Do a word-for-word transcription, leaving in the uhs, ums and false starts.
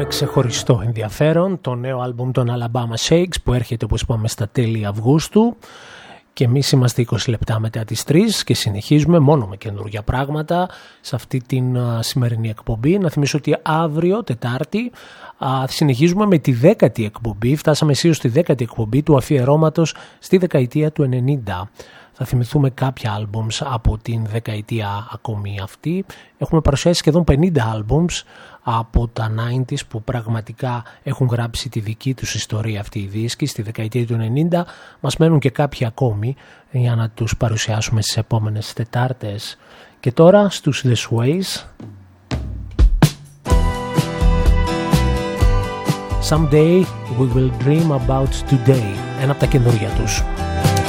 με ξεχωριστό ενδιαφέρον το νέο άλμπουμ των Alabama Shakes που έρχεται, όπως είπαμε, στα τέλη Αυγούστου, και εμείς είμαστε είκοσι λεπτά μετά τις τρεις και συνεχίζουμε μόνο με καινούργια πράγματα σε αυτή την uh, σημερινή εκπομπή. Να θυμίσω ότι αύριο Τετάρτη uh, συνεχίζουμε με τη δέκατη εκπομπή. Φτάσαμε αισίως στη δέκατη εκπομπή του αφιερώματος στη δεκαετία του ενενήντα. Θα θυμηθούμε κάποια albums από την δεκαετία ακόμη αυτή. Έχουμε παρουσιάσει σχεδόν πενήντα albums από τα ενενήντα που πραγματικά έχουν γράψει τη δική τους ιστορία αυτοί οι δίσκοι στη δεκαετία του ενενήντα. Μας μένουν και κάποιοι ακόμη για να τους παρουσιάσουμε στις επόμενες Τετάρτες. Και τώρα στους The Sways, Someday we will dream about today, ένα από τα καινούργια τους.